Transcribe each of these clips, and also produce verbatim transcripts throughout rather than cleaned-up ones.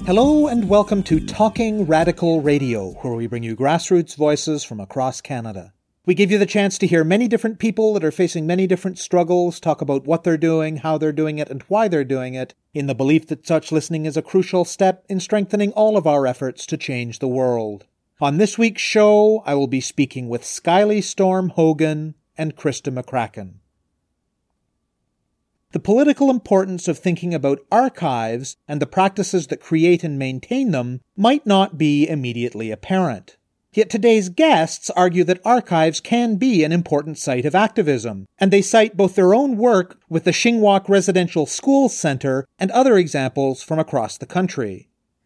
Hello and welcome to Talking Radical Radio, where we bring you grassroots voices from across Canada. We give you the chance to hear many different people that are facing many different struggles, talk about what they're doing, how they're doing it, and why they're doing it, in the belief that such listening is a crucial step in strengthening all of our efforts to change the world. On this week's show, I will be speaking with Skyly Storm Hogan and Krista McCracken. The political importance of thinking about archives and the practices that create and maintain them might not be immediately apparent. Yet today's guests argue that archives can be an important site of activism, and they cite both their own work with the Shingwauk Residential Schools Centre and other examples from across the country.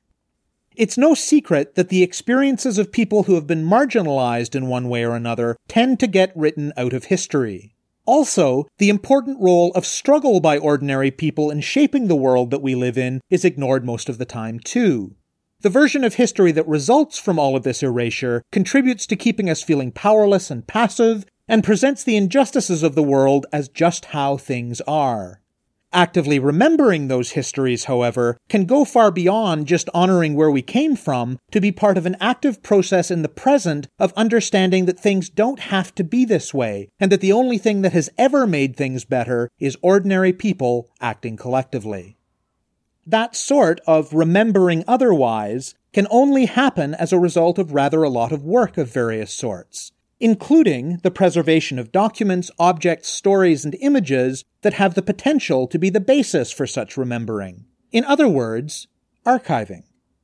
It's no secret that the experiences of people who have been marginalized in one way or another tend to get written out of history. Also, the important role of struggle by ordinary people in shaping the world that we live in is ignored most of the time, too. The version of history that results from all of this erasure contributes to keeping us feeling powerless and passive, and presents the injustices of the world as just how things are. Actively remembering those histories, however, can go far beyond just honoring where we came from to be part of an active process in the present of understanding that things don't have to be this way, and that the only thing that has ever made things better is ordinary people acting collectively. That sort of remembering otherwise can only happen as a result of rather a lot of work of various sorts, including the preservation of documents, objects, stories, and images that have the potential to be the basis for such remembering. In other words, archiving.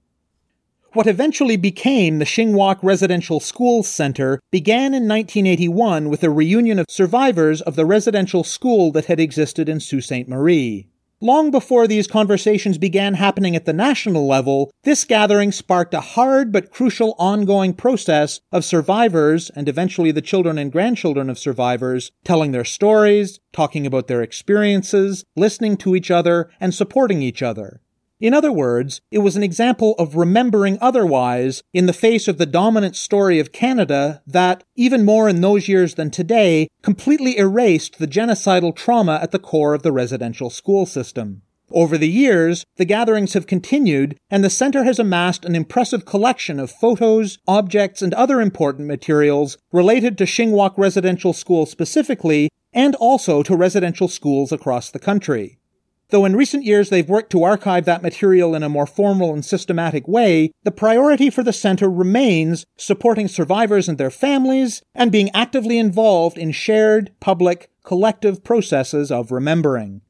What eventually became the Shingwauk Residential Schools Centre began in nineteen eighty-one with a reunion of survivors of the residential school that had existed in Sault Ste. Marie. Long before these conversations began happening at the national level, this gathering sparked a hard but crucial ongoing process of survivors, and eventually the children and grandchildren of survivors, telling their stories, talking about their experiences, listening to each other, and supporting each other. In other words, it was an example of remembering otherwise in the face of the dominant story of Canada that, even more in those years than today, completely erased the genocidal trauma at the core of the residential school system. Over the years, the gatherings have continued, and the centre has amassed an impressive collection of photos, objects, and other important materials related to Shingwauk Residential School specifically, and also to residential schools across the country. Though in recent years they've worked to archive that material in a more formal and systematic way, the priority for the centre remains supporting survivors and their families and being actively involved in shared, public, collective processes of remembering.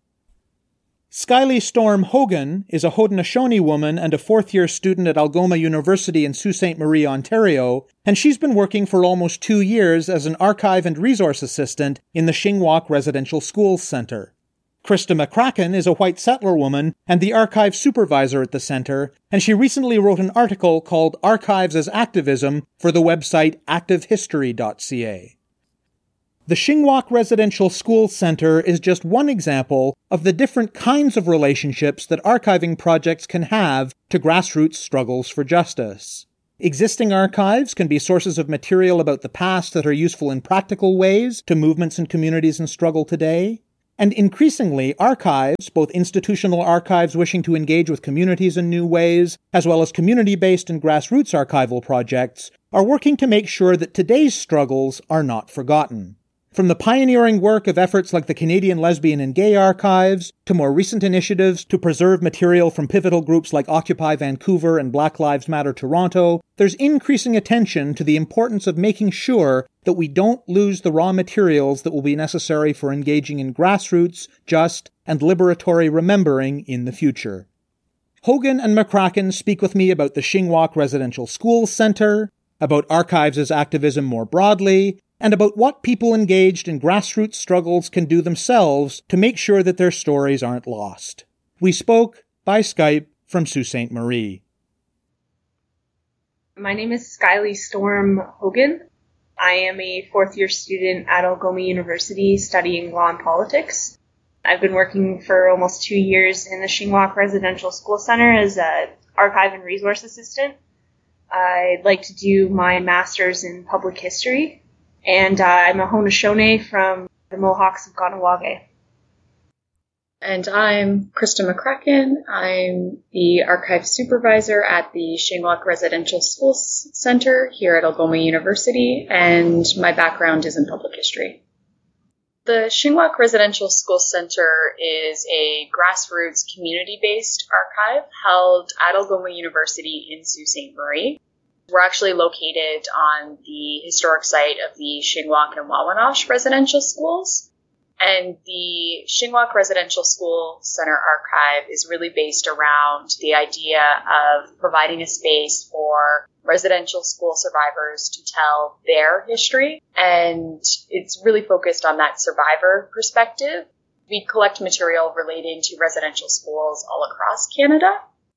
Skyly Storm Hogan is a Haudenosaunee woman and a fourth-year student at Algoma University in Sault Ste. Marie, Ontario, and she's been working for almost two years as an archive and resource assistant in the Shingwauk Residential Schools Centre. Krista McCracken is a white settler woman and the archive supervisor at the centre, and she recently wrote an article called Archives as Activism for the website active history dot c a. The Shingwauk Residential Schools Centre is just one example of the different kinds of relationships that archiving projects can have to grassroots struggles for justice. Existing archives can be sources of material about the past that are useful in practical ways to movements and communities in struggle today. And increasingly, archives, both institutional archives wishing to engage with communities in new ways, as well as community-based and grassroots archival projects, are working to make sure that today's struggles are not forgotten. From the pioneering work of efforts like the Canadian Lesbian and Gay Archives, to more recent initiatives to preserve material from pivotal groups like Occupy Vancouver and Black Lives Matter Toronto, there's increasing attention to the importance of making sure that we don't lose the raw materials that will be necessary for engaging in grassroots, just, and liberatory remembering in the future. Hogan and McCracken speak with me about the Shingwauk Residential Schools Centre, about archives as activism more broadly, and about what people engaged in grassroots struggles can do themselves to make sure that their stories aren't lost. We spoke by Skype from Sault Ste. Marie. My name is Skyly Storm Hogan. I am a fourth-year student at Algoma University studying law and politics. I've been working for almost two years in the Shingwauk Residential School Centre as an archive and resource assistant. I'd like to do my master's in public history. And uh, I'm a Haudenosaunee from the Mohawks of Kahnawake. And I'm Krista McCracken. I'm the archive supervisor at the Shingwauk Residential Schools Center here at Algoma University, and my background is in public history. The Shingwauk Residential Schools Center is a grassroots community-based archive held at Algoma University in Sault Ste. Marie. We're actually located on the historic site of the Shingwauk and Wawanosh residential schools. And the Shingwauk Residential School Center Archive is really based around the idea of providing a space for residential school survivors to tell their history. And it's really focused on that survivor perspective. We collect material relating to residential schools all across Canada.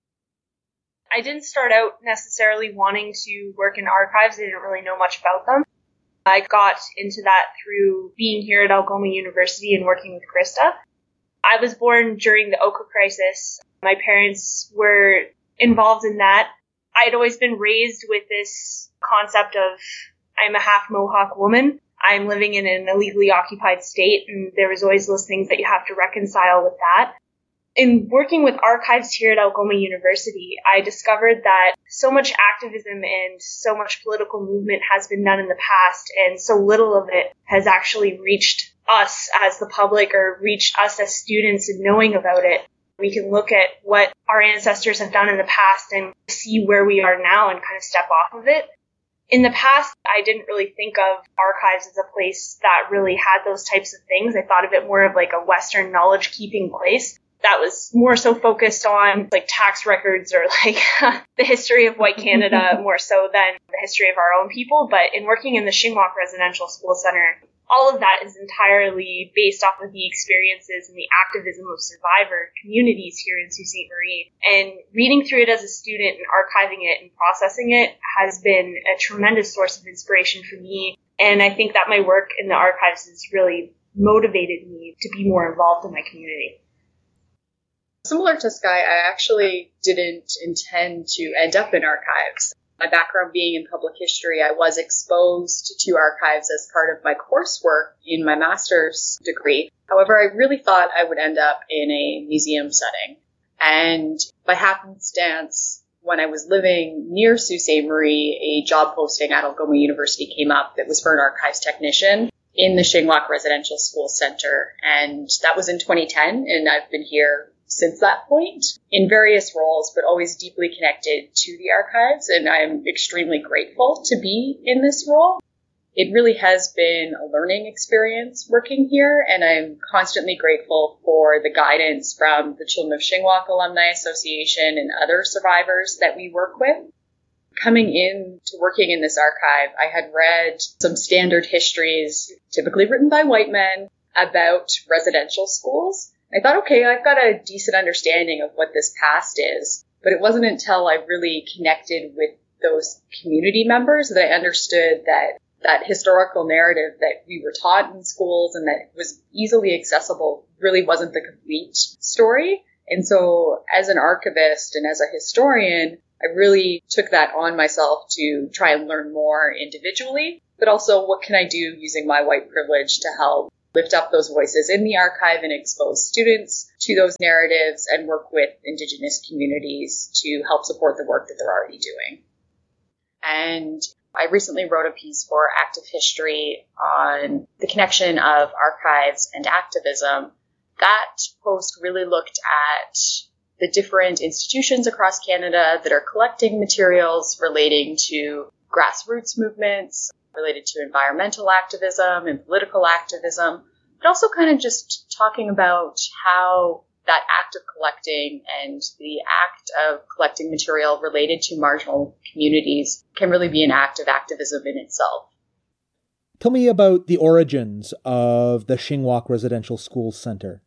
I didn't start out necessarily wanting to work in archives. I didn't really know much about them. I got into that through being here at Algoma University and working with Krista. I was born during the Oka crisis. My parents were involved in that. I had always been raised with this concept of I'm a half Mohawk woman. I'm living in an illegally occupied state, and there was always those things that you have to reconcile with that. In working with archives here at Algoma University, I discovered that so much activism and so much political movement has been done in the past, and so little of it has actually reached us as the public or reached us as students in knowing about it. We can look at what our ancestors have done in the past and see where we are now and kind of step off of it. In the past, I didn't really think of archives as a place that really had those types of things. I thought of it more of like a Western knowledge-keeping place that was more so focused on like tax records or like the history of white Canada more so than the history of our own people. But in working in the Shingwauk Residential School Center, all of that is entirely based off of the experiences and the activism of survivor communities here in Sault Ste. Marie. And reading through it as a student and archiving it and processing it has been a tremendous source of inspiration for me. And I think that my work in the archives has really motivated me to be more involved in my community. Similar to Skye, I actually didn't intend to end up in archives. My background being in public history, I was exposed to archives as part of my coursework in my master's degree. However, I really thought I would end up in a museum setting. And by happenstance, when I was living near Sault Ste. Marie, a job posting at Algoma University came up that was for an archives technician in the Shingwauk Residential School Center. And that was in twenty ten, and I've been here since that point in various roles, but always deeply connected to the archives. And I'm extremely grateful to be in this role. It really has been a learning experience working here, and I'm constantly grateful for the guidance from the Children of Shingwauk Alumni Association and other survivors that we work with. Coming in to working in this archive, I had read some standard histories, typically written by white men, about residential schools. I thought, okay, I've got a decent understanding of what this past is, but it wasn't until I really connected with those community members that I understood that that historical narrative that we were taught in schools and that was easily accessible really wasn't the complete story. And so as an archivist and as a historian, I really took that on myself to try and learn more individually, but also what can I do using my white privilege to help lift up those voices in the archive and expose students to those narratives and work with Indigenous communities to help support the work that they're already doing. And I recently wrote a piece for Active History on the connection of archives and activism. That post really looked at the different institutions across Canada that are collecting materials relating to grassroots movements, related to environmental activism and political activism, but also kind of just talking about how that act of collecting and the act of collecting material related to marginal communities can really be an act of activism in itself. Tell me about the origins of the Shingwauk Residential Schools Center.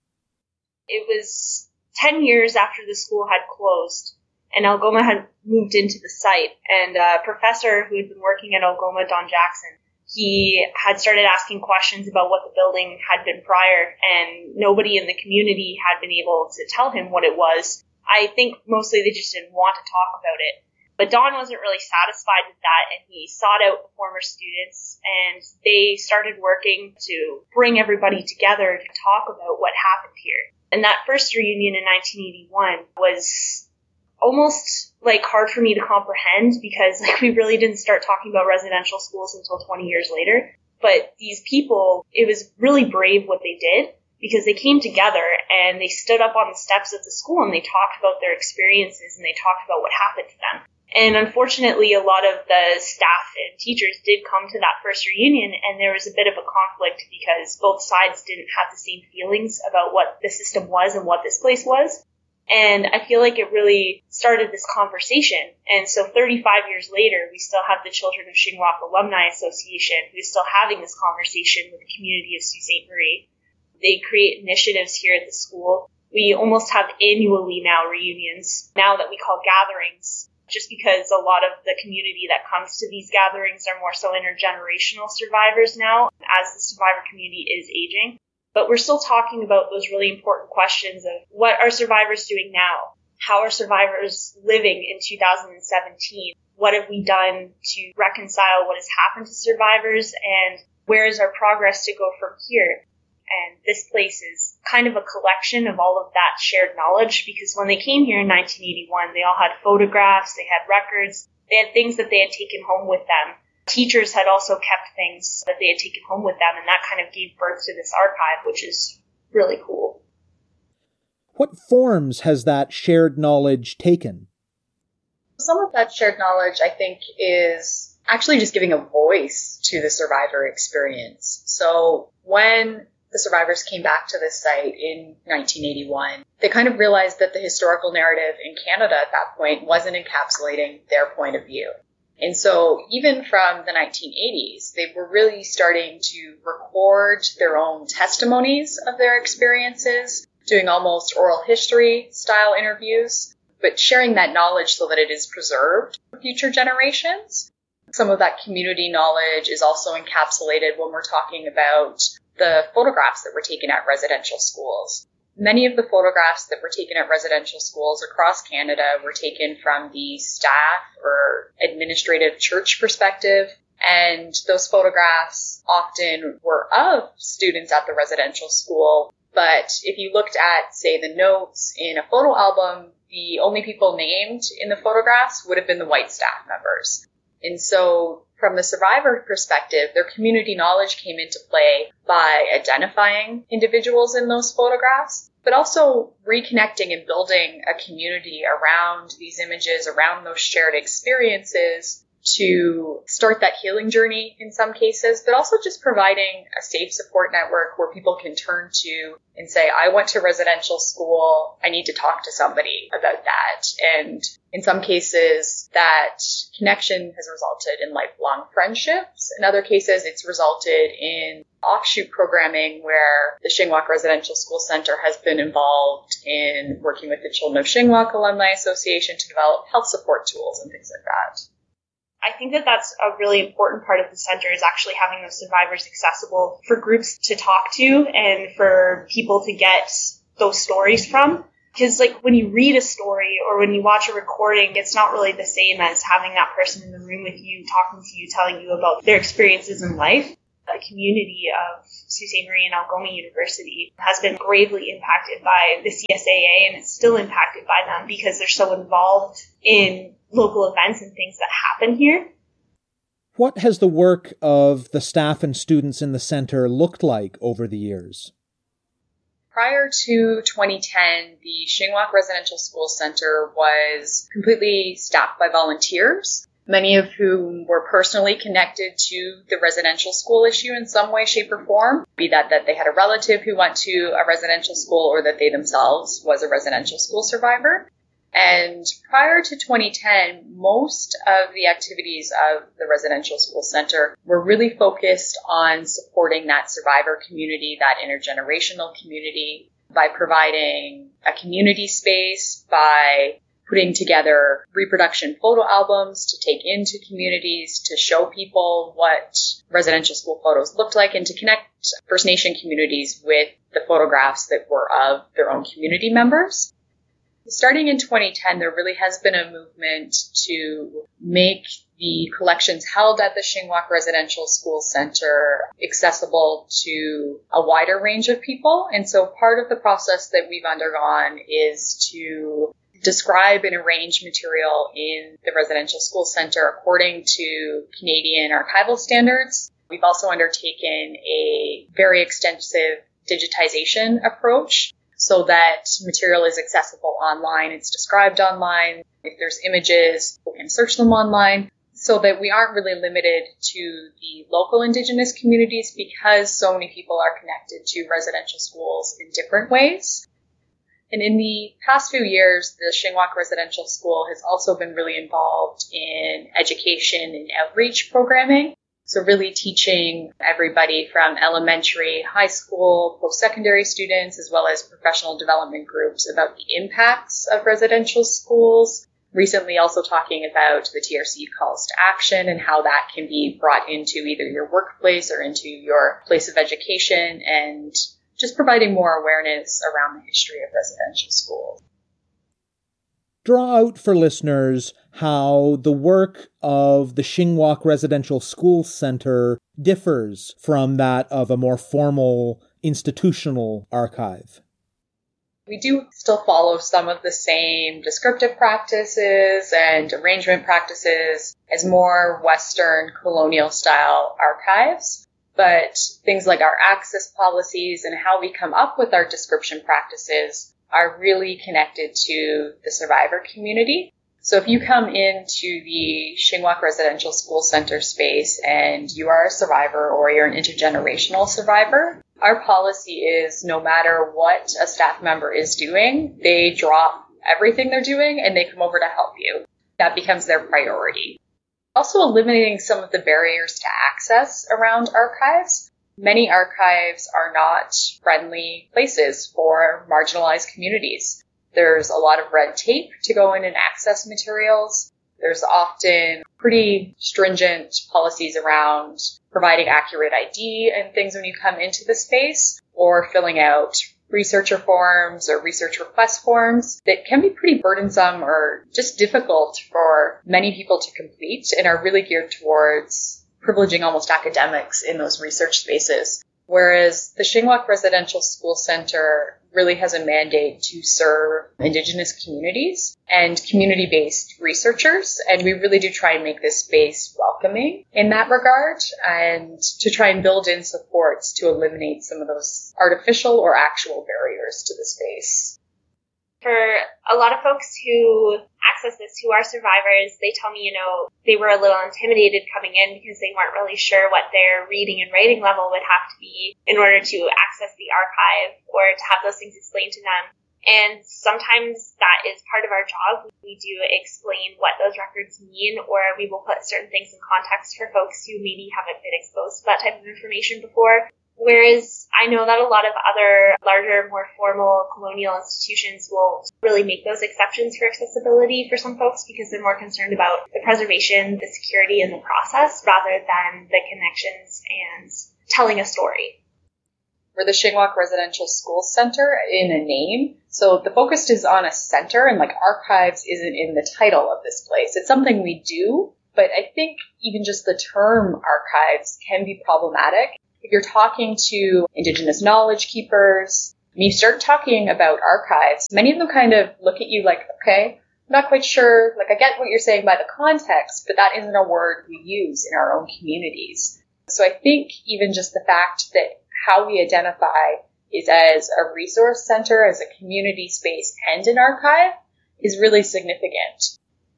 It was ten years after the school had closed, and Algoma had moved into the site, and a professor who had been working at Algoma, Don Jackson, he had started asking questions about what the building had been prior, and nobody in the community had been able to tell him what it was. I think mostly they just didn't want to talk about it. But Don wasn't really satisfied with that, and he sought out the former students, and they started working to bring everybody together to talk about what happened here. And that first reunion in nineteen eighty-one was almost like hard for me to comprehend because like we really didn't start talking about residential schools until twenty years later. But these people, it was really brave what they did because they came together and they stood up on the steps of the school and they talked about their experiences and they talked about what happened to them. And unfortunately, a lot of the staff and teachers did come to that first reunion, and there was a bit of a conflict because both sides didn't have the same feelings about what the system was and what this place was. And I feel like it really started this conversation. And so thirty-five years later, we still have the Children of Shingwauk Alumni Association who's still having this conversation with the community of Sault Ste. Marie. They create initiatives here at the school. We almost have annually now reunions, now that we call gatherings, just because a lot of the community that comes to these gatherings are more so intergenerational survivors now, as the survivor community is aging. But we're still talking about those really important questions of what are survivors doing now? How are survivors living in two thousand seventeen? What have we done to reconcile what has happened to survivors? And where is our progress to go from here? And this place is kind of a collection of all of that shared knowledge, because when they came here in nineteen eighty-one, they all had photographs, they had records, they had things that they had taken home with them. Teachers had also kept things that they had taken home with them, and that kind of gave birth to this archive, which is really cool. What forms has that shared knowledge taken? Some of that shared knowledge, I think, is actually just giving a voice to the survivor experience. So when the survivors came back to this site in nineteen eighty-one, they kind of realized that the historical narrative in Canada at that point wasn't encapsulating their point of view. And so even from the nineteen eighties, they were really starting to record their own testimonies of their experiences, doing almost oral history style interviews, but sharing that knowledge so that it is preserved for future generations. Some of that community knowledge is also encapsulated when we're talking about the photographs that were taken at residential schools. Many of the photographs that were taken at residential schools across Canada were taken from the staff or administrative church perspective, and those photographs often were of students at the residential school. But if you looked at, say, the notes in a photo album, the only people named in the photographs would have been the white staff members. And so from the survivor perspective, their community knowledge came into play by identifying individuals in those photographs, but also reconnecting and building a community around these images, around those shared experiences to start that healing journey in some cases, but also just providing a safe support network where people can turn to and say, I went to residential school, I need to talk to somebody about that. And in some cases, that connection has resulted in lifelong friendships. In other cases, it's resulted in offshoot programming where the Shingwauk Residential School Center has been involved in working with the Children of Shingwauk Alumni Association to develop health support tools and things like that. I think that that's a really important part of the center, is actually having those survivors accessible for groups to talk to and for people to get those stories from. Because like when you read a story or when you watch a recording, it's not really the same as having that person in the room with you, talking to you, telling you about their experiences in life. The community of Sault Ste. Marie and Algoma University has been gravely impacted by the C S A A, and it's still impacted by them because they're so involved in local events and things that happen here. What has the work of the staff and students in the center looked like over the years? Prior to twenty ten, the Shingwauk Residential School Center was completely staffed by volunteers, many of whom were personally connected to the residential school issue in some way, shape, or form, be that that they had a relative who went to a residential school or that they themselves was a residential school survivor. And prior to twenty ten, most of the activities of the Residential School Center were really focused on supporting that survivor community, that intergenerational community, by providing a community space, by putting together reproduction photo albums to take into communities to show people what residential school photos looked like and to connect First Nation communities with the photographs that were of their own community members. Starting in twenty ten, there really has been a movement to make the collections held at the Shingwauk Residential School Center accessible to a wider range of people. And so part of the process that we've undergone is to describe and arrange material in the residential school center according to Canadian archival standards. We've also undertaken a very extensive digitization approach so that material is accessible online, it's described online. If there's images, we can search them online, so that we aren't really limited to the local Indigenous communities because so many people are connected to residential schools in different ways. And in the past few years, the Shingwauk Residential School has also been really involved in education and outreach programming. So really teaching everybody from elementary, high school, post-secondary students, as well as professional development groups about the impacts of residential schools. Recently also talking about the T R C calls to action and how that can be brought into either your workplace or into your place of education, and just providing more awareness around the history of residential schools. Draw out for listeners how the work of the Shingwauk Residential School Center differs from that of a more formal institutional archive. We do still follow some of the same descriptive practices and arrangement practices as more Western colonial style archives. But things like our access policies and how we come up with our description practices are really connected to the survivor community. So if you come into the Shingwauk Residential School Center space and you are a survivor or you're an intergenerational survivor, our policy is no matter what a staff member is doing, they drop everything they're doing and they come over to help you. That becomes their priority. Also eliminating some of the barriers to access around archives. Many archives are not friendly places for marginalized communities. There's a lot of red tape to go in and access materials. There's often pretty stringent policies around providing accurate I D and things when you come into the space, or filling out researcher forms or research request forms that can be pretty burdensome or just difficult for many people to complete and are really geared towards privileging almost academics in those research spaces. Whereas the Shingwauk Residential School Center really has a mandate to serve Indigenous communities and community-based researchers. And we really do try and make this space welcoming in that regard, and to try and build in supports to eliminate some of those artificial or actual barriers to the space. For a lot of folks who access this, who are survivors, they tell me, you know, they were a little intimidated coming in because they weren't really sure what their reading and writing level would have to be in order to access the archive or to have those things explained to them. And sometimes that is part of our job. We do explain what those records mean, or we will put certain things in context for folks who maybe haven't been exposed to that type of information before. Whereas I know that a lot of other larger, more formal colonial institutions will really make those exceptions for accessibility for some folks because they're more concerned about the preservation, the security, and the process rather than the connections and telling a story. We're the Shingwauk Residential School Center in a name. So the focus is on a center, and like archives isn't in the title of this place. It's something we do, but I think even just the term archives can be problematic. If you're talking to Indigenous knowledge keepers, when you start talking about archives, many of them kind of look at you like, okay, I'm not quite sure, like I get what you're saying by the context, but that isn't a word we use in our own communities. So I think even just the fact that how we identify is as a resource center, as a community space, and an archive is really significant.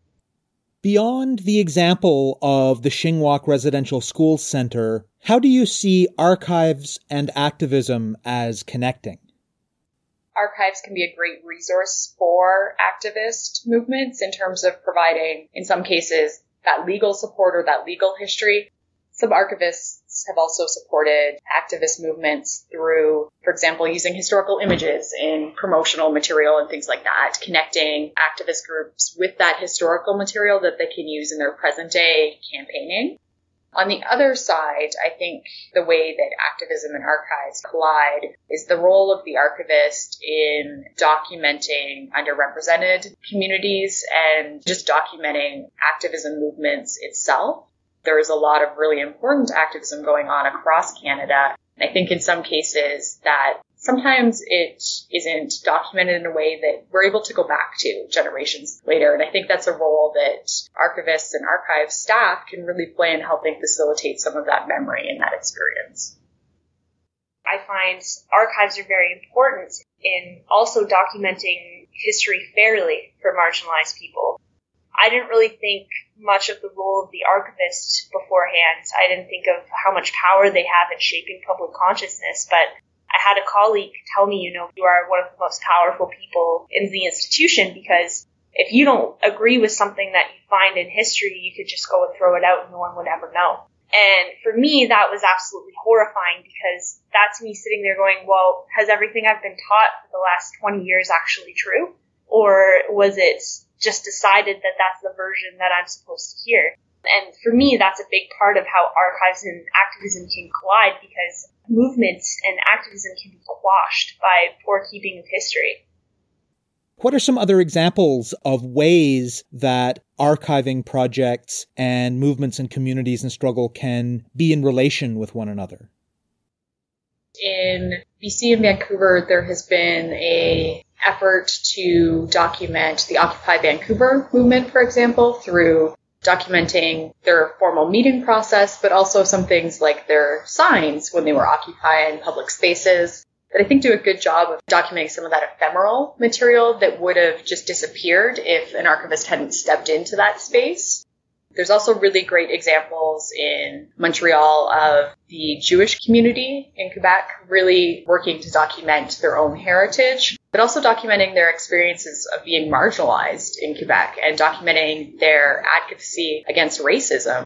Beyond the example of the Shingwauk Residential School Center, how do you see archives and activism as connecting? Archives can be a great resource for activist movements in terms of providing, in some cases, that legal support or that legal history. Some archivists have also supported activist movements through, for example, using historical images in promotional material and things like that, connecting activist groups with that historical material that they can use in their present day campaigning. On the other side, I think the way that activism and archives collide is the role of the archivist in documenting underrepresented communities and just documenting activism movements itself. There is a lot of really important activism going on across Canada. I think in some cases that sometimes it isn't documented in a way that we're able to go back to generations later. And I think that's a role that archivists and archive staff can really play in helping facilitate some of that memory and that experience. I find archives are very important in also documenting history fairly for marginalized people. I didn't really think much of the role of the archivist beforehand. I didn't think of how much power they have in shaping public consciousness, but I had a colleague tell me, you know, you are one of the most powerful people in the institution because if you don't agree with something that you find in history, you could just go and throw it out and no one would ever know. And for me, that was absolutely horrifying because that's me sitting there going, well, has everything I've been taught for the last twenty years actually true? Or was it just decided that that's the version that I'm supposed to hear? And for me, that's a big part of how archives and activism can collide because movements and activism can be quashed by poor keeping of history. What are some other examples of ways that archiving projects and movements and communities in struggle can be in relation with one another? In B C and Vancouver, there has been a effort to document the Occupy Vancouver movement, for example, through documenting their formal meeting process, but also some things like their signs when they were occupying public spaces that I think do a good job of documenting some of that ephemeral material that would have just disappeared if an archivist hadn't stepped into that space. There's also really great examples in Montreal of the Jewish community in Quebec really working to document their own heritage, but also documenting their experiences of being marginalized in Quebec and documenting their advocacy against racism.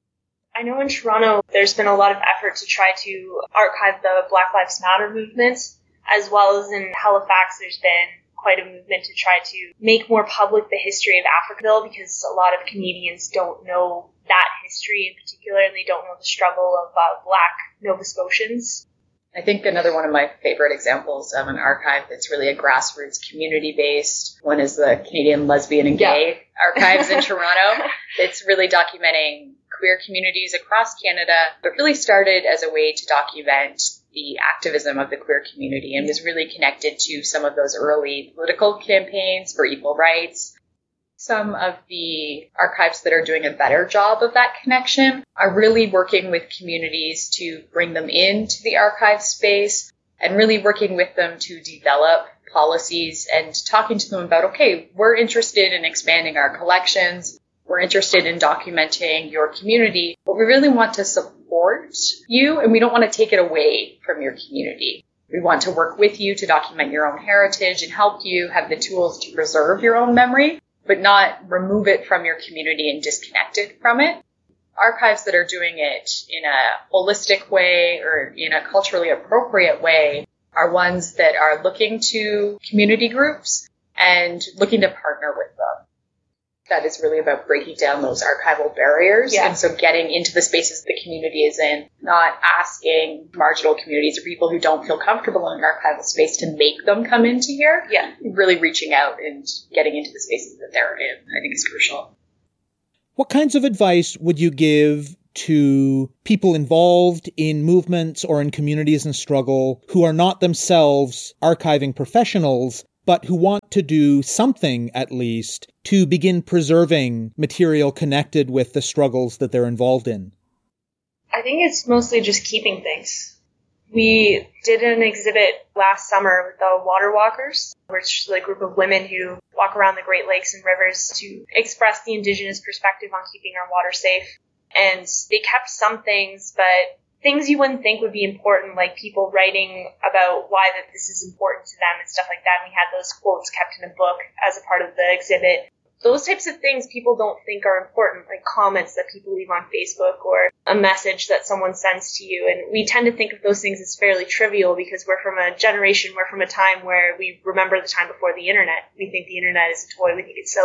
I know in Toronto, there's been a lot of effort to try to archive the Black Lives Matter movement, as well as in Halifax, there's been quite a movement to try to make more public the history of Africville because a lot of Canadians don't know that history in particular, and they don't know the struggle of uh, Black Nova Scotians. I think another one of my favorite examples of an archive that's really a grassroots community-based one is the Canadian Lesbian and Gay yeah. Archives in Toronto. It's really documenting queer communities across Canada, but really started as a way to document the activism of the queer community and was really connected to some of those early political campaigns for equal rights. Some of the archives that are doing a better job of that connection are really working with communities to bring them into the archive space and really working with them to develop policies and talking to them about, okay, we're interested in expanding our collections. We're interested in documenting your community, but we really want to support you and we don't want to take it away from your community. We want to work with you to document your own heritage and help you have the tools to preserve your own memory, but not remove it from your community and disconnect it from it. Archives that are doing it in a holistic way or in a culturally appropriate way are ones that are looking to community groups and looking to partner with them. That is really about breaking down those archival barriers. Yeah. And so getting into the spaces the community is in, not asking marginal communities or people who don't feel comfortable in an archival space to make them come into here. Yeah. Really reaching out and getting into the spaces that they're in, I think is crucial. What kinds of advice would you give to people involved in movements or in communities in struggle who are not themselves archiving professionals, but who want to do something, at least, to begin preserving material connected with the struggles that they're involved in? I think it's mostly just keeping things. We did an exhibit last summer with the Water Walkers, which is a group of women who walk around the Great Lakes and rivers to express the Indigenous perspective on keeping our water safe. And they kept some things, but things you wouldn't think would be important, like people writing about why that this is important to them and stuff like that. And we had those quotes kept in a book as a part of the exhibit. Those types of things people don't think are important, like comments that people leave on Facebook or a message that someone sends to you. And we tend to think of those things as fairly trivial because we're from a generation, we're from a time where we remember the time before the internet. We think the internet is a toy, we think it's silly.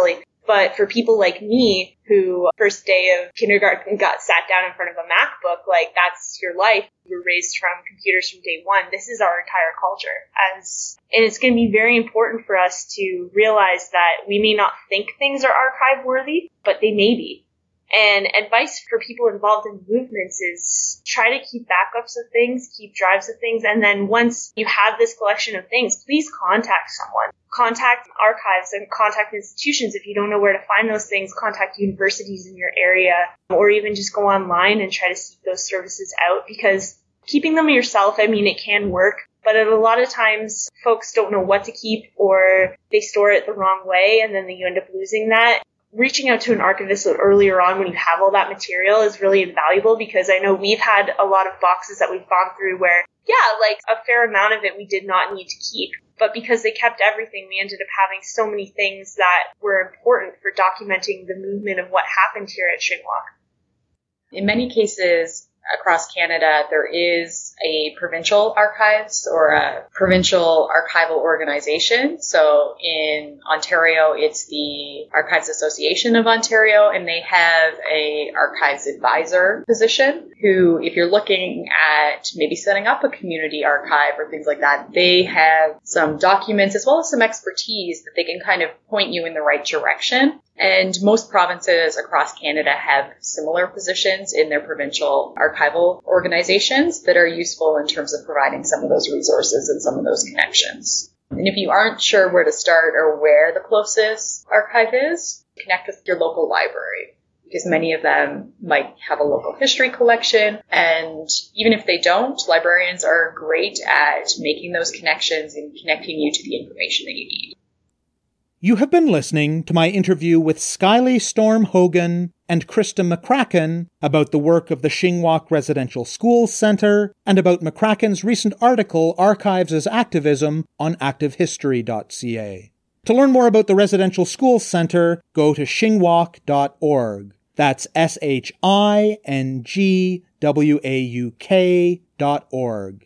But for people like me, who first day of kindergarten got sat down in front of a MacBook, like that's your life. You were raised from computers from day one. This is our entire culture. As, and it's going to be very important for us to realize that we may not think things are archive worthy, but they may be. And advice for people involved in movements is try to keep backups of things, keep drives of things, and then once you have this collection of things, please contact someone. Contact archives and contact institutions. If you don't know where to find those things, contact universities in your area, or even just go online and try to seek those services out, because keeping them yourself, I mean, it can work, but a lot of times folks don't know what to keep, or they store it the wrong way, and then you end up losing that. Reaching out to an archivist earlier on when you have all that material is really invaluable, because I know we've had a lot of boxes that we've gone through where, yeah, like a fair amount of it we did not need to keep. But because they kept everything, we ended up having so many things that were important for documenting the movement of what happened here at Shingwauk. In many cases across Canada, there is a provincial archives or a provincial archival organization. So in Ontario, it's the Archives Association of Ontario, and they have a archives advisor position who, if you're looking at maybe setting up a community archive or things like that, they have some documents as well as some expertise that they can kind of point you in the right direction. And most provinces across Canada have similar positions in their provincial archival organizations that are useful in terms of providing some of those resources and some of those connections. And if you aren't sure where to start or where the closest archive is, connect with your local library, because many of them might have a local history collection. And even if they don't, librarians are great at making those connections and connecting you to the information that you need. You have been listening to my interview with Skyly Storm Hogan and Krista McCracken about the work of the Shingwauk Residential Schools Centre and about McCracken's recent article, Archives as Activism, on active history dot c a. To learn more about the Residential Schools Centre, go to shingwauk dot org. That's S H I N G W A U K dot org.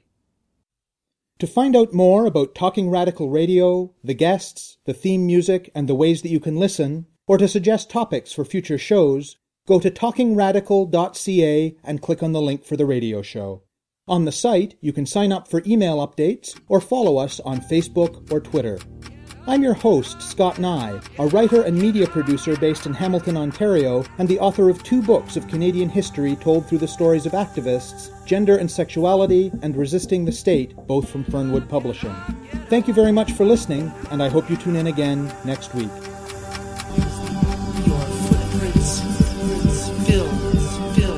To find out more about Talking Radical Radio, the guests, the theme music, and the ways that you can listen, or to suggest topics for future shows, go to talking radical dot c a and click on the link for the radio show. On the site, you can sign up for email updates or follow us on Facebook or Twitter. I'm your host, Scott Nye, a writer and media producer based in Hamilton, Ontario, and the author of two books of Canadian history told through the stories of activists, Gender and Sexuality, and Resisting the State, both from Fernwood Publishing. Thank you very much for listening, and I hope you tune in again next week. Your footprints fill, fill,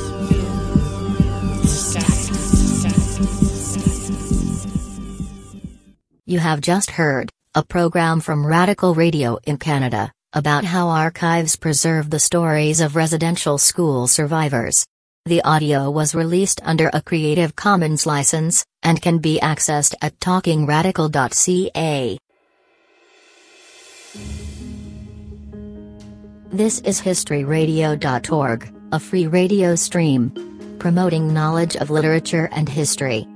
fill. Static, static. You have just heard a program from Radical Radio in Canada, about how archives preserve the stories of residential school survivors. The audio was released under a Creative Commons license, and can be accessed at talking radical dot c a. This is history radio dot org, a free radio stream promoting knowledge of literature and history.